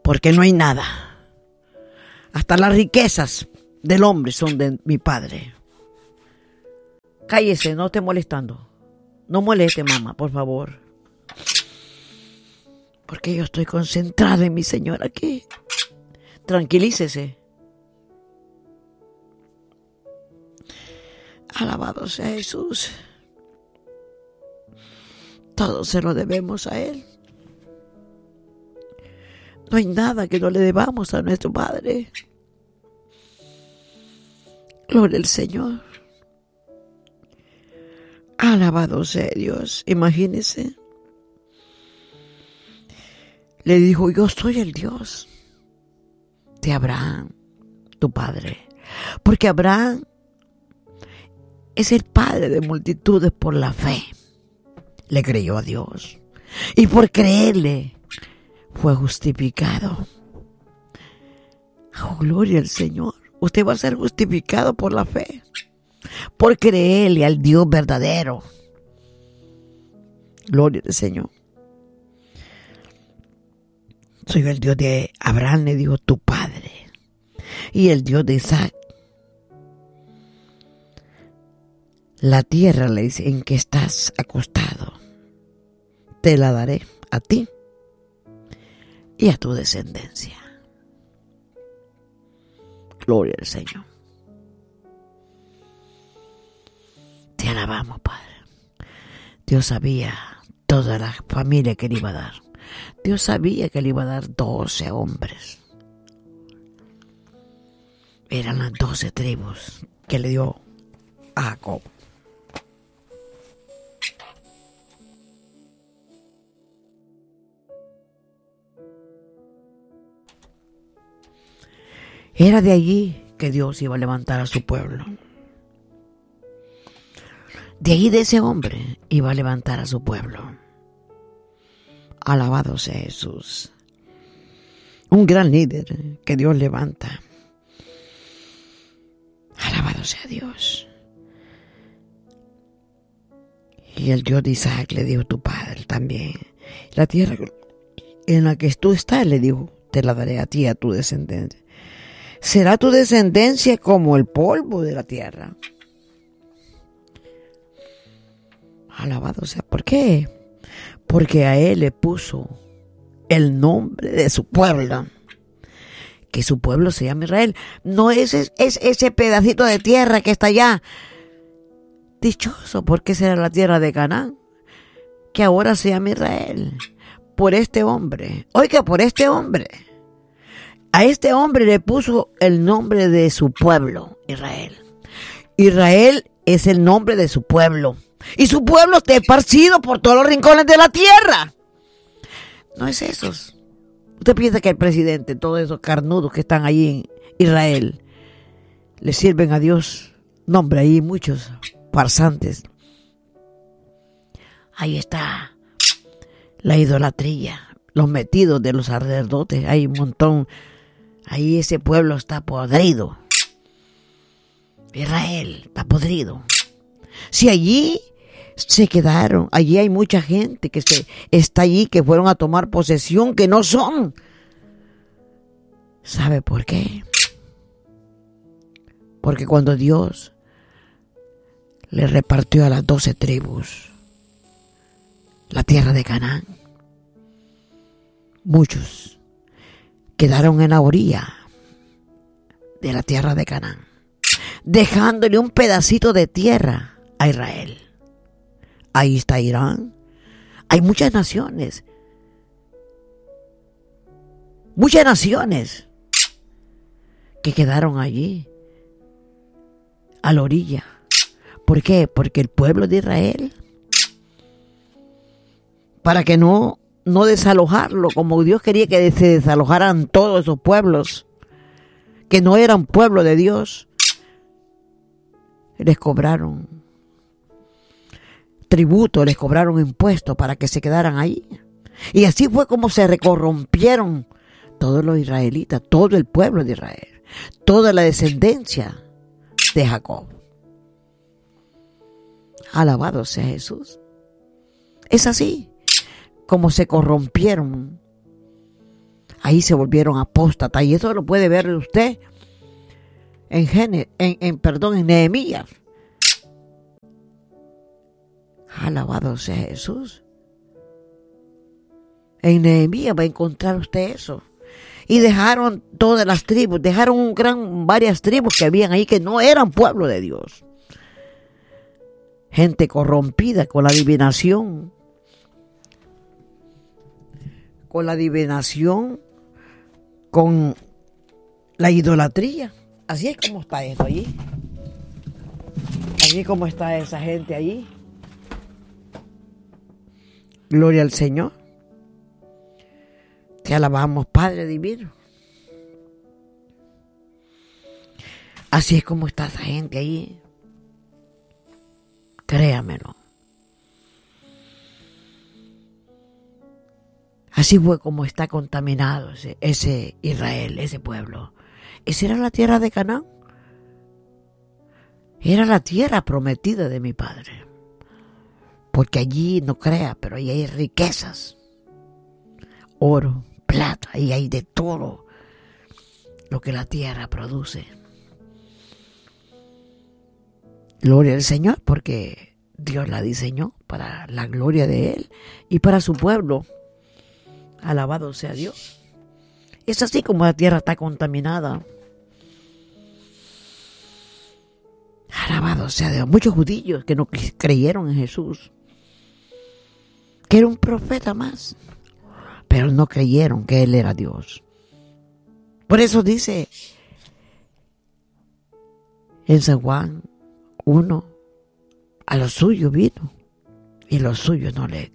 porque no hay nada. Hasta las riquezas del hombre son de mi Padre. Cállese, no esté molestando. No moleste, mamá, por favor. Porque yo estoy concentrada en mi Señor aquí. Tranquilícese. Alabado sea Jesús. Todo se lo debemos a Él. No hay nada que no le debamos a nuestro Padre. Gloria al Señor. Alabado sea Dios. Imagínese. Le dijo, yo soy el Dios de Abraham, tu padre. Porque Abraham es el padre de multitudes por la fe. Le creyó a Dios. Y por creerle fue justificado. Oh, gloria al Señor. Usted va a ser justificado por la fe. Por creerle al Dios verdadero. Gloria al Señor. Soy el Dios de Abraham, le dijo tu padre. Y el Dios de Isaac. La tierra, le dice, en que estás acostado, te la daré a ti y a tu descendencia. Gloria al Señor. Te alabamos, Padre. Dios sabía toda la familia que le iba a dar. Dios sabía que le iba a dar 12 hombres. Eran las 12 tribus que le dio a Jacob. Era de allí que Dios iba a levantar a su pueblo. De allí, de ese hombre, iba a levantar a su pueblo. Alabado sea Jesús. Un gran líder que Dios levanta. Alabado sea Dios. Y el Dios de Isaac le dijo, tu padre también. La tierra en la que tú estás, le dijo, te la daré a ti y a tu descendencia. Será tu descendencia como el polvo de la tierra. Alabado sea. ¿Por qué? Porque a él le puso el nombre de su pueblo. Que su pueblo se llama Israel. No es ese pedacito de tierra que está allá. Dichoso, porque esa era la tierra de Canaán. Que ahora se llama Israel. Por este hombre. Oiga, por este hombre. A este hombre le puso el nombre de su pueblo, Israel. Israel es el nombre de su pueblo. Y su pueblo está esparcido por todos los rincones de la tierra. No es eso. Usted piensa que el presidente, todos esos carnudos que están allí en Israel, le sirven a Dios. No, hombre, hay muchos farsantes. Ahí está la idolatría, los metidos de los sacerdotes. Hay un montón. Ahí ese pueblo está podrido. Israel está podrido. Si allí se quedaron, allí hay mucha gente que está allí, que fueron a tomar posesión, que no son. ¿Sabe por qué? Porque cuando Dios le repartió a las 12 tribus la tierra de Canaán, muchos quedaron en la orilla de la tierra de Canaán, dejándole un pedacito de tierra a Israel. Ahí está Irán. Hay muchas naciones que quedaron allí, a la orilla. ¿Por qué? Porque el pueblo de Israel, para que no desalojarlo, como Dios quería que se desalojaran todos esos pueblos que no eran pueblo de Dios, les cobraron tributo, les cobraron impuestos para que se quedaran ahí. Y así fue como se corrompieron todos los israelitas, todo el pueblo de Israel, toda la descendencia de Jacob. Alabado sea Jesús. Es así como se corrompieron ahí se volvieron apóstatas. Y eso lo puede ver usted en Nehemías. Alabado sea Jesús. En Nehemías va a encontrar usted eso. Y dejaron todas las tribus, dejaron varias tribus que habían ahí que no eran pueblo de Dios. Gente corrompida con la adivinación. Con la idolatría. Así es como está eso allí. Así es como está esa gente allí. Gloria al Señor. Te alabamos, Padre divino. Así es como está esa gente ahí. Créamelo. Así fue como está contaminado ese Israel, ese pueblo. Esa era la tierra de Canaán. Era la tierra prometida de mi padre. Porque allí, no crea, pero allí hay riquezas. Oro, plata, y hay de todo lo que la tierra produce. Gloria al Señor, porque Dios la diseñó para la gloria de Él y para su pueblo. Alabado sea Dios. Es así como la tierra está contaminada. Alabado sea Dios. Muchos judíos que no creyeron en Jesús, que era un profeta más, pero no creyeron que Él era Dios. Por eso dice en San Juan 1, a los suyos vino y los suyos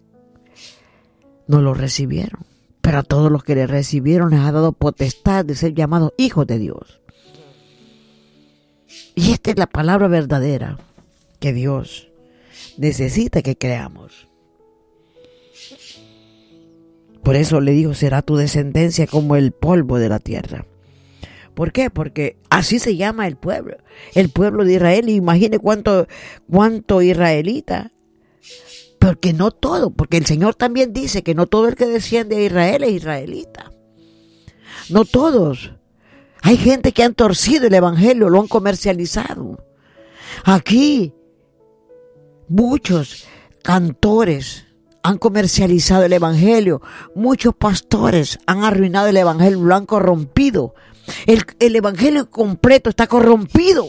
no lo recibieron. Pero a todos los que le recibieron les ha dado potestad de ser llamados hijos de Dios. Y esta es la palabra verdadera que Dios necesita que creamos. Por eso le dijo, será tu descendencia como el polvo de la tierra. ¿Por qué? Porque así se llama el pueblo de Israel. Y imagine cuánto israelita. Porque no todo, porque el Señor también dice que no todo el que desciende de Israel es israelita. No todos. Hay gente que han torcido el evangelio, lo han comercializado. Aquí, muchos cantores han comercializado el evangelio. Muchos pastores han arruinado el evangelio, lo han corrompido. El evangelio completo está corrompido.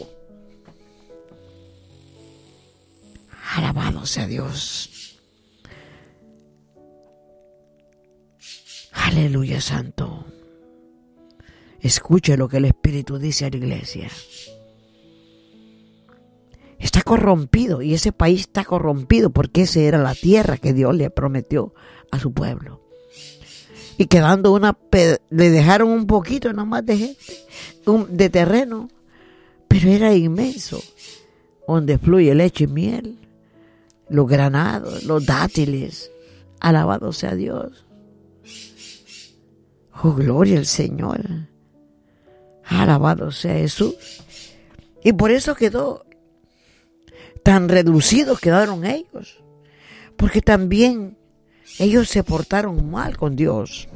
Alabado sea Dios. Aleluya, santo. Escuche lo que el Espíritu dice a la iglesia. Está corrompido, y ese país está corrompido porque esa era la tierra que Dios le prometió a su pueblo. Y quedando le dejaron un poquito nomás de gente, de terreno, pero era inmenso, donde fluye leche y miel, los granados, los dátiles. Alabado sea Dios. Oh, gloria al Señor. Alabado sea Jesús. Y por eso quedó tan reducidos, quedaron ellos. Porque también ellos se portaron mal con Dios.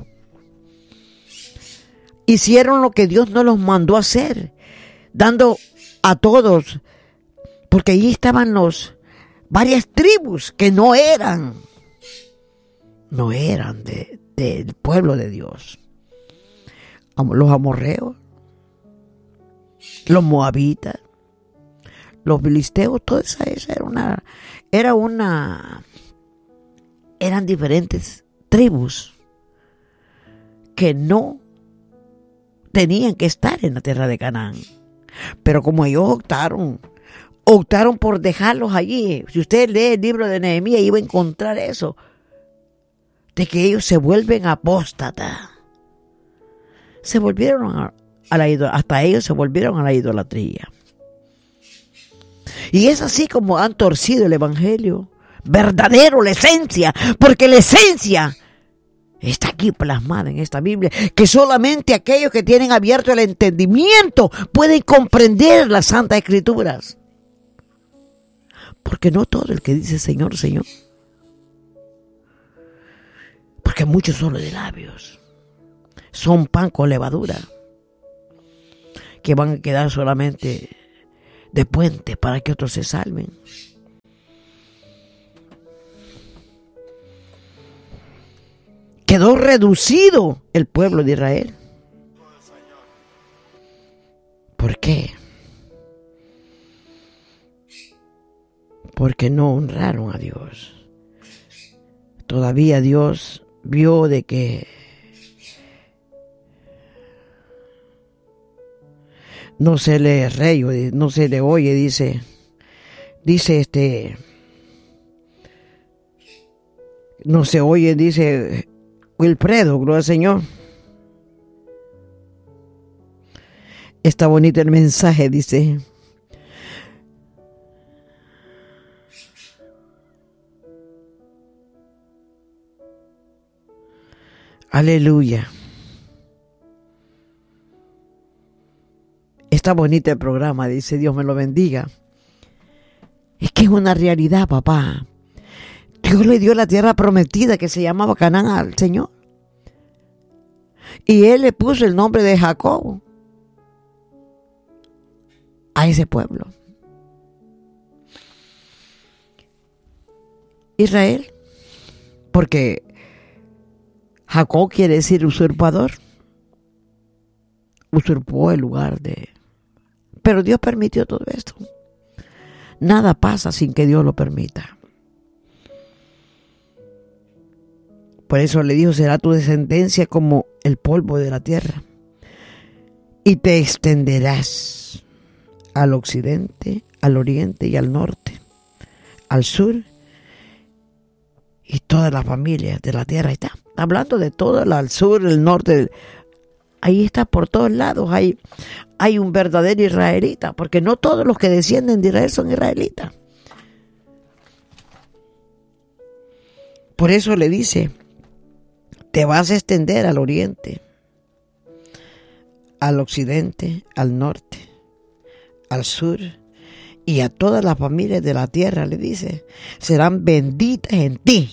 Hicieron lo que Dios no los mandó a hacer, dando a todos, porque allí estaban varias tribus que no eran del pueblo de Dios. Los amorreos, los moabitas, los filisteos, toda esa eran diferentes tribus que no tenían que estar en la tierra de Canaán. Pero como ellos optaron por dejarlos allí. Si usted lee el libro de Nehemías, iba a encontrar eso, de que ellos se vuelven apóstatas. Se volvieron hasta ellos se volvieron a la idolatría. Y es así como han torcido el evangelio verdadero, la esencia, porque la esencia está aquí plasmada en esta Biblia, que solamente aquellos que tienen abierto el entendimiento pueden comprender las Santas Escrituras. Porque no todo el que dice Señor, Señor, porque muchos son los de labios, son pan con levadura, que van a quedar solamente de puente para que otros se salven. Quedó reducido el pueblo de Israel. ¿Por qué? Porque no honraron a Dios. Todavía Dios vio de que no se le rey, no se le oye, dice no se oye, dice Wilfredo, gloria al Señor. Está bonito el mensaje, dice. Aleluya. Está bonito el programa, dice, Dios me lo bendiga. Es que es una realidad, papá. Dios le dio la tierra prometida que se llamaba Canaán al Señor. Y Él le puso el nombre de Jacob a ese pueblo. Israel, porque Jacob quiere decir usurpador. Usurpó el lugar de... Pero Dios permitió todo esto. Nada pasa sin que Dios lo permita. Por eso le dijo, será tu descendencia como el polvo de la tierra. Y te extenderás al occidente, al oriente y al norte, al sur. Y todas las familias de la tierra. Ahí está hablando de todo, al sur, el norte. Ahí está por todos lados. Hay un verdadero israelita. Porque no todos los que descienden de Israel son israelitas. Por eso le dice, te vas a extender al oriente, al occidente, al norte, al sur, y a todas las familias de la tierra, le dice, serán benditas en ti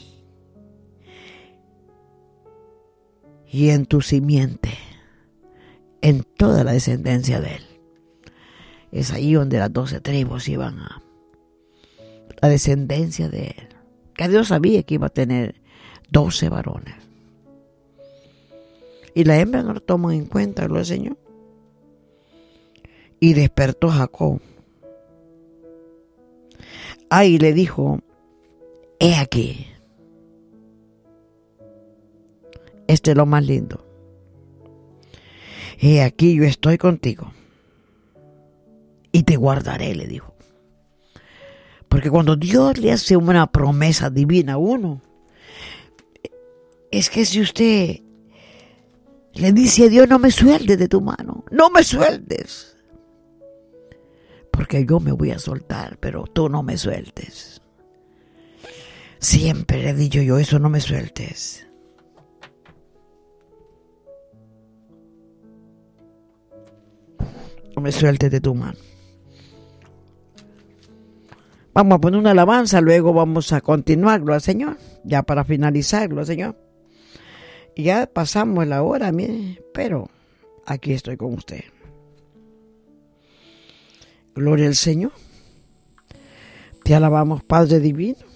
y en tu simiente, en toda la descendencia de él. Es ahí donde las 12 tribus iban a la descendencia de él. Que Dios sabía que iba a tener 12 varones. Y la hembra no lo toman en cuenta, lo enseñó. Y despertó Jacob. Ahí le dijo, he aquí. Este es lo más lindo. He aquí, yo estoy contigo. Y te guardaré, le dijo. Porque cuando Dios le hace una promesa divina a uno, es que si usted le dice a Dios, no me sueltes de tu mano, no me sueltes, porque yo me voy a soltar, pero tú no me sueltes. Siempre le he dicho yo eso, no me sueltes. No me sueltes de tu mano. Vamos a poner una alabanza, luego vamos a continuarlo al Señor, ya para finalizarlo al Señor. Y ya pasamos la hora, mire, pero aquí estoy con usted. Gloria al Señor. Te alabamos, Padre Divino.